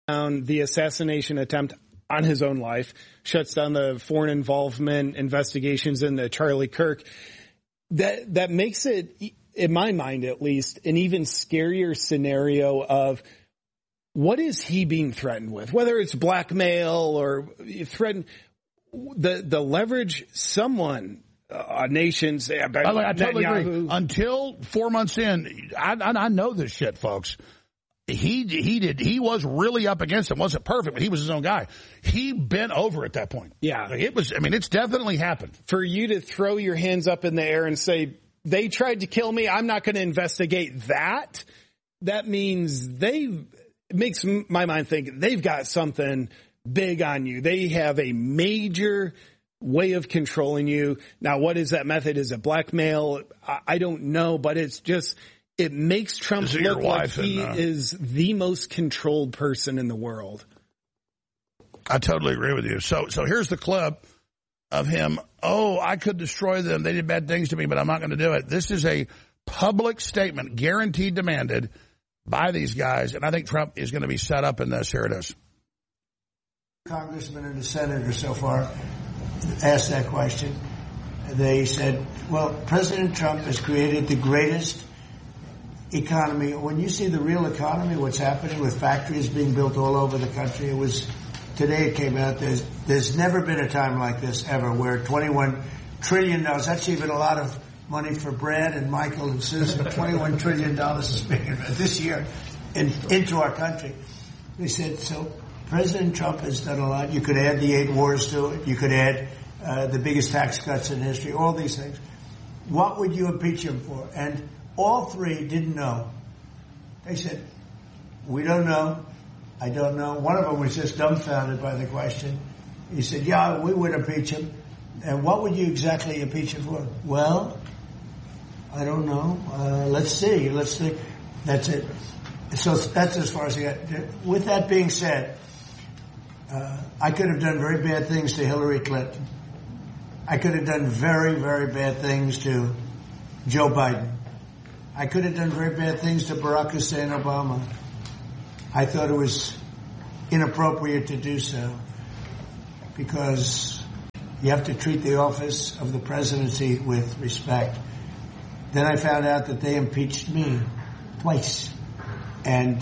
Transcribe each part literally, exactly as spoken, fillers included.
down the assassination attempt on his own life, shuts down the foreign involvement investigations into Charlie Kirk. That that makes it, in my mind at least, an even scarier scenario of what is he being threatened with, whether it's blackmail or threatened, the the leverage someone, uh, nations. I, I totally agree. Until four months in, I, I, I know this shit, folks. He he did he was really up against him. Wasn't perfect, but he was his own guy. He bent over at that point. Yeah, it was. I mean, it's definitely happened. For you to throw your hands up in the air and say they tried to kill me, I'm not going to investigate that. That means they it makes my mind think they've got something big on you. They have a major way of controlling you. Now, what is that method? Is it blackmail? I, I don't know, but it's just. It makes Trump look like he and, uh, is the most controlled person in the world. I totally agree with you. So so here's the clip of him. Oh, I could destroy them. They did bad things to me, but I'm not going to do it. This is a public statement, guaranteed, demanded by these guys, and I think Trump is going to be set up in this. Here it is. Congressman and the senator so far asked that question. They said, well, President Trump has created the greatest economy. When you see the real economy, what's happening with factories being built all over the country, it was today it came out. There's there's never been a time like this ever, where twenty-one trillion dollars. That's even a lot of money for Brad and Michael and Susan. twenty-one trillion dollars is being invested this year in, into our country. They said so. President Trump has done a lot. You could add the eight wars to it. You could add uh, the biggest tax cuts in history. All these things. What would you impeach him for? And all three didn't know. They said, we don't know. I don't know. One of them was just dumbfounded by the question. He said, yeah, we would impeach him. And what would you exactly impeach him for? Well, I don't know. Uh, let's see. Let's see. That's it. So that's as far as I got. With that being said, uh, I could have done very bad things to Hillary Clinton. I could have done very, very bad things to Joe Biden. I could have done very bad things to Barack Hussein Obama. I thought it was inappropriate to do so because you have to treat the office of the presidency with respect. Then I found out that they impeached me twice. And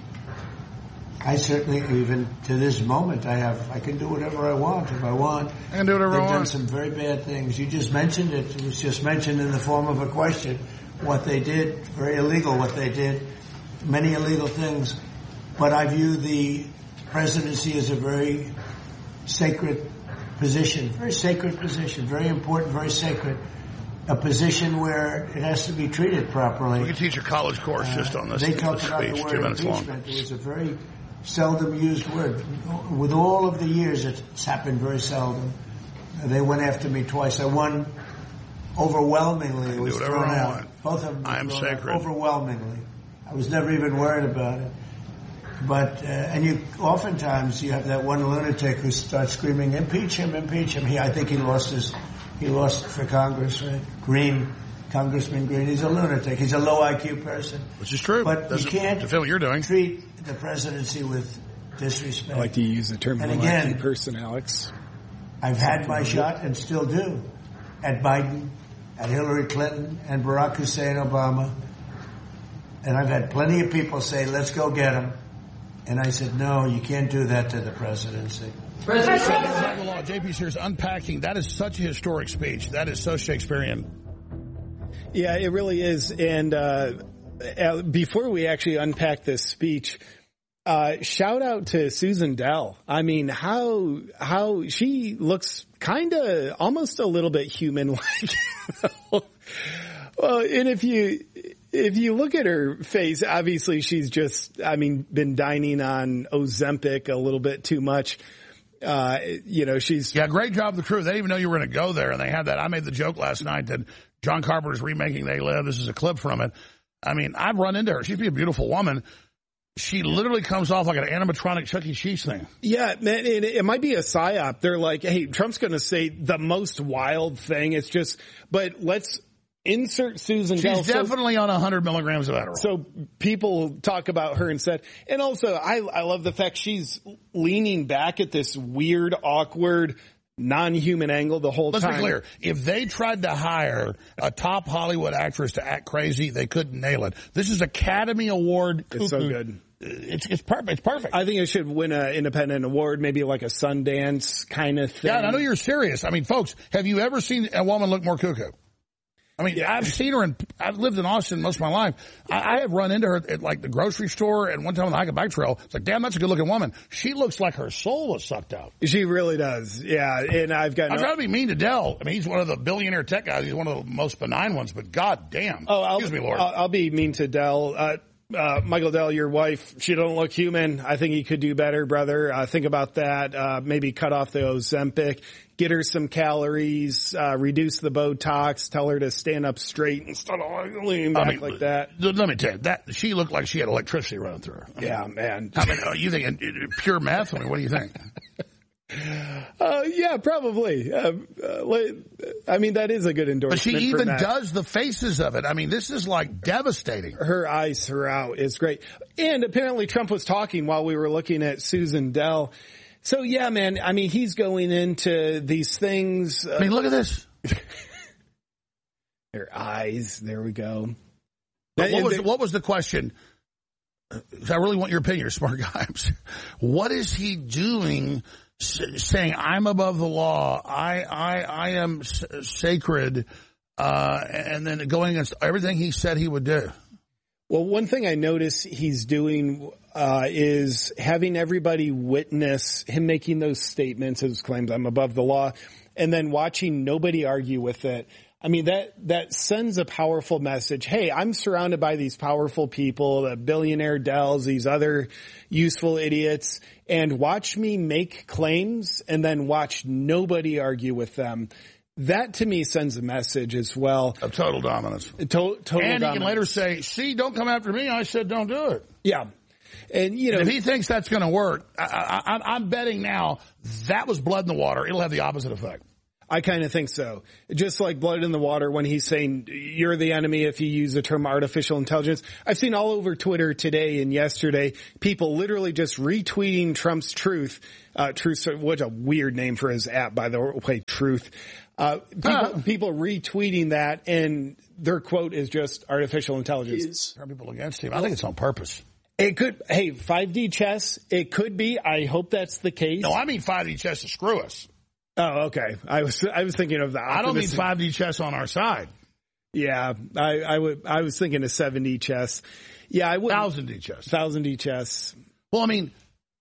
I certainly, even to this moment, I have, I can do whatever I want if I want. I can do whatever I want. They've done some very bad things. You just mentioned it. It was just mentioned in the form of a question. What they did, very illegal what they did, many illegal things. But I view the presidency as a very sacred position, very sacred position, very important, very sacred. A position where it has to be treated properly. We can teach a college course uh, just on this. They talked about the word impeachment. It was a very seldom used word. With all of the years, it's happened very seldom. They went after me twice. I won overwhelmingly. It was thrown out. Both of them I am sacred. Overwhelmingly. I was never even worried about it. But, uh, and you, oftentimes you have that one lunatic who starts screaming, impeach him, impeach him. He, I think he lost his, he lost for Congress, right? Green, Congressman Green. He's a lunatic. He's a low I Q person. Which is true. But That's you can't to feel what you're doing. treat the presidency with disrespect. I like to use the term and low again, I Q person, Alex. I've had my shot and still do at Biden, at Hillary Clinton, and Barack Hussein Obama. And I've had plenty of people say, let's go get him. And I said, no, you can't do that to the presidency. President J P Sears unpacking. That is such a historic speech. That is so Shakespearean. Yeah, it really is. And uh, before we actually unpack this speech, uh, shout out to Susan Dell. I mean, how how she looks kind of almost a little bit human-like. Well, and if you if you look at her face, obviously she's just, I mean, been dining on Ozempic a little bit too much. Uh, you know, she's yeah, great job, the crew. They didn't even know you were going to go there, and they had that. I made the joke last night that John Carpenter's remaking They Live. This is a clip from it. I mean, I've run into her. She'd be a beautiful woman. She literally comes off like an animatronic Chuck E. Cheese thing. Yeah, man, it, it might be a psyop. They're like, hey, Trump's going to say the most wild thing. It's just, but let's insert Susan She's Dell. definitely so, on one hundred milligrams of Adderall. So people talk about her instead. And also, I, I love the fact she's leaning back at this weird, awkward, non-human angle the whole Let's time. Let's be clear. If they tried to hire a top Hollywood actress to act crazy, they couldn't nail it. This is Academy Award. It's so good. It's it's perfect. It's perfect. I think it should win an independent award, maybe like a Sundance kind of thing. Yeah, and I know you're serious. I mean, folks, have you ever seen a woman look more cuckoo? I mean, yeah. I've seen her, and I've lived in Austin most of my life. I, I have run into her at, like, the grocery store, and one time on the hike and bike trail, it's like, damn, that's a good-looking woman. She looks like her soul was sucked out. She really does, yeah, and I've got... I'm no- trying to be mean to Dell. I mean, he's one of the billionaire tech guys. He's one of the most benign ones, but god damn. Oh, I'll, Excuse me, Lord. I'll, I'll be mean to Dell. Uh, uh, Michael Dell, your wife, she don't look human. I think he could do better, brother. Uh, think about that. Uh, maybe cut off the Ozempic. Get her some calories, uh, reduce the Botox, tell her to stand up straight instead of leaning back I mean, like that. Let me tell you, that she looked like she had electricity running through her. I yeah, mean, man. I mean, uh, you think pure meth? I mean, what do you think? Uh, yeah, probably. Uh, uh, I mean, that is a good endorsement. But she even that. does the faces of it. I mean, this is like devastating. Her eyes throughout is great. And apparently Trump was talking while we were looking at Susan Dell. So, yeah, man, I mean, he's going into these things. Uh, I mean, look at this. Her eyes. There we go. But what was, what was the question? I really want your opinion. You're a smart guy. What is he doing saying, I'm above the law, I I, I am s- sacred, uh, and then going against everything he said he would do? Well, one thing I notice he's doing uh, is having everybody witness him making those statements, his claims, I'm above the law, and then watching nobody argue with it. I mean, that, that sends a powerful message. Hey, I'm surrounded by these powerful people, the billionaire Dells, these other useful idiots, and watch me make claims and then watch nobody argue with them. That, to me, sends a message as well. Of total dominance. To- total and dominance. he can later say, see, don't come after me. I said don't do it. Yeah. And, you know, and if he thinks that's going to work, I, I, I'm betting now that was blood in the water. It'll have the opposite effect. I kind of think so. Just like blood in the water when he's saying you're the enemy if you use the term artificial intelligence. I've seen all over Twitter today and yesterday people literally just retweeting Trump's Truth. Uh, Truth, what's a weird name for his app, by the way, Truth. Uh, people, uh, people retweeting that, and their quote is just artificial intelligence. Turn people against him. I think it's on purpose. It could, hey, five D chess, it could be. I hope that's the case. No, I mean five D chess to screw us. Oh, okay. I was I was thinking of the optimistic. I don't mean five D chess on our side. Yeah, I, I would. I was thinking of seven D chess. Yeah, I would. Thousand D chess. Thousand D chess. Well, I mean,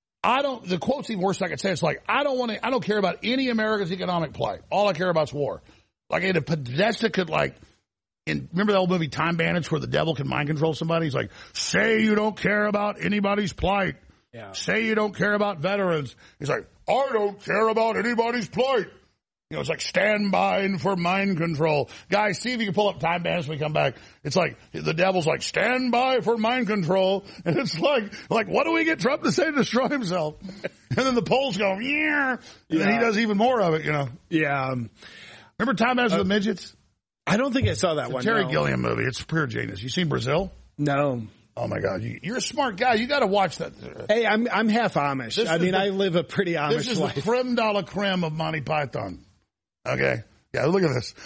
I don't. The quote's even worse. I could say it's like I don't want to. I don't care about any America's economic plight. All I care about is war. Like if Podesta could like. In, remember the old movie Time Bandits where the devil can mind control somebody? He's like, say you don't care about anybody's plight. Yeah. Say you don't care about veterans. He's like, I don't care about anybody's plight. You know, it's like stand by for mind control. Guys, see if you can pull up Time Bandits when we come back. It's like the devil's like, stand by for mind control. And it's like, like, what do we get Trump to say to destroy himself? And then the polls go, yeah. And yeah. then he does even more of it, you know. Yeah. Remember Time Bandits uh, with the midgets? I don't think I saw that it's one. A Terry no. Gilliam movie. It's pure genius. You seen Brazil? No. Oh my God! You, you're a smart guy. You got to watch that. Hey, I'm I'm half Amish. This I mean, the, I live a pretty Amish life. This is life. The creme de la creme of Monty Python. Okay, yeah. Look at this.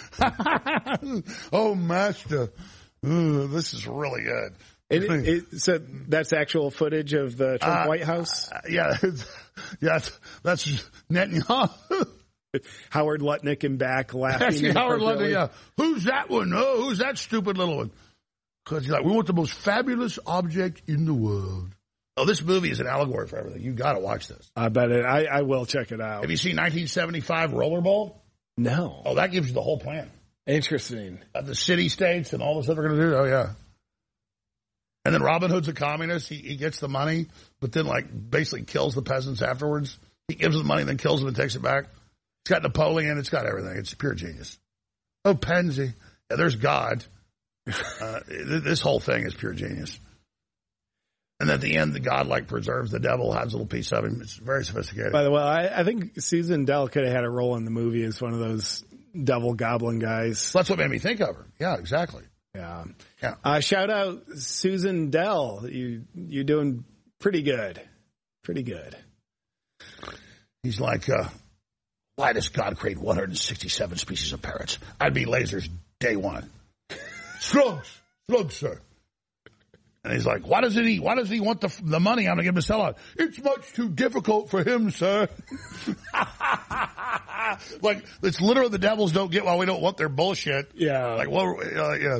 Oh, master, Ooh, this is really good. It, it, so that's actual footage of the Trump uh, White House. Uh, yeah, yeah. That's Netanyahu. Howard Lutnick in back laughing. Actually, Howard Lutnick, yeah. Who's that one? Oh, who's that stupid little one? Because he's like, we want the most fabulous object in the world. Oh, this movie is an allegory for everything. You've got to watch this. I bet it. I, I will check it out. Have you seen nineteen seventy-five Rollerball? No. Oh, that gives you the whole plan. Interesting. Uh, the city states and all the stuff they're going to do. Oh, yeah. And then Robin Hood's a communist. He, he gets the money, but then, like, basically kills the peasants afterwards. He gives them the money, then kills them and takes it back. It's got Napoleon. It's got everything. It's pure genius. Oh, Pansy. Yeah, there's God. Uh, this whole thing is pure genius. And at the end, the God, like, preserves the devil, has a little piece of him. It's very sophisticated. By the way, I, I think Susan Dell could have had a role in the movie as one of those devil goblin guys. That's what made me think of her. Yeah, exactly. Yeah. Yeah. Uh, shout out Susan Dell. You, you're doing pretty good. Pretty good. He's like, uh, why does God create one hundred sixty-seven species of parrots? I'd be lasers day one. Slugs. Slugs, sir. And he's like, why does he, why does he want the, the money I'm going to give him to sell out? It's much too difficult for him, sir. Like, it's literally the devils don't get why we don't want their bullshit. Yeah. Like, what, uh, yeah.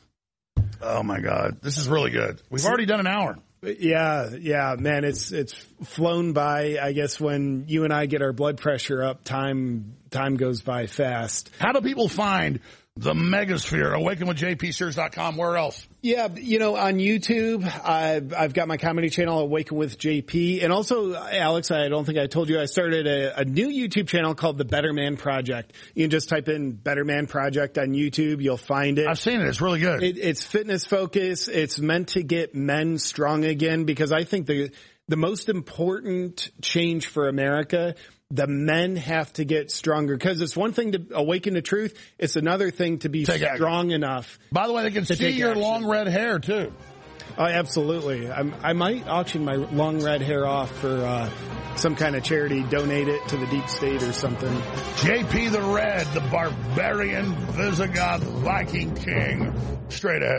Oh, my God. This is really good. We've already done an hour. Yeah, yeah, man, it's it's flown by. I guess when you and I get our blood pressure up, time time goes by fast. How do people find the Megasphere? awaken with j p sears dot com. Where else? Yeah, you know, on YouTube, I've, I've got my comedy channel, Awaken with J P. And also, Alex, I don't think I told you, I started a, a new YouTube channel called The Better Man Project. You can just type in Better Man Project on YouTube. You'll find it. I've seen it. It's really good. It, it's fitness focused. It's meant to get men strong again, because I think the the most important change for America, the men have to get stronger, because it's one thing to awaken to truth. It's another thing to be Take strong action. enough. By the way, they can see your action. long red hair, too. Oh, absolutely. I'm, I might auction my long red hair off for uh, some kind of charity, donate it to the deep state or something. J P the Red, the barbarian Visigoth Viking king. Straight ahead.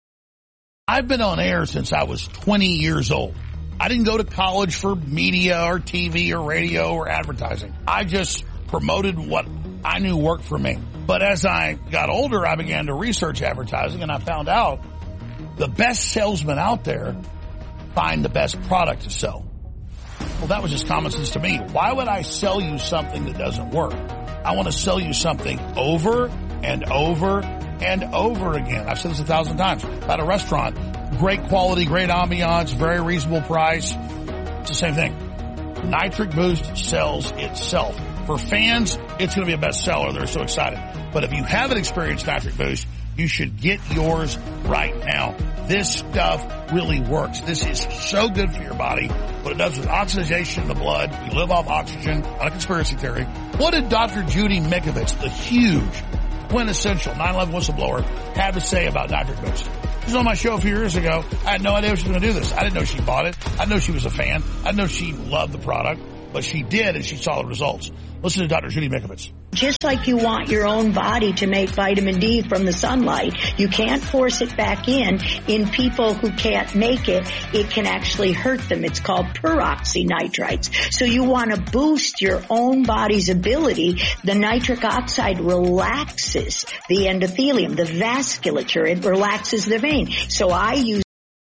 I've been on air since I was twenty years old. I didn't go to college for media or T V or radio or advertising. I just promoted what I knew worked for me. But as I got older, I began to research advertising, and I found out the best salesmen out there find the best product to sell. Well, that was just common sense to me. Why would I sell you something that doesn't work? I want to sell you something over and over and over again. I've said this a thousand times. At a restaurant, great quality, great ambiance, very reasonable price. It's the same thing. Nitric Boost sells itself. For fans, it's going to be a bestseller. They're so excited. But if you haven't experienced Nitric Boost, you should get yours right now. This stuff really works. This is so good for your body. What it does with oxygenation in the blood. We live off oxygen. Not a conspiracy theory. What did Doctor Judy Mikovits, the huge, quintessential nine eleven whistleblower, have to say about Nitric Boost? She was on my show a few years ago. I had no idea she was going to do this. I didn't know she bought it. I didn't know she was a fan. I didn't know she loved the product. But she did, and she saw the results. Listen to Doctor Judy Mikovits. Just like you want your own body to make vitamin D from the sunlight, you can't force it back in. In people who can't make it, it can actually hurt them. It's called peroxynitrites. So you want to boost your own body's ability. The nitric oxide relaxes the endothelium, the vasculature. It relaxes the vein. So I use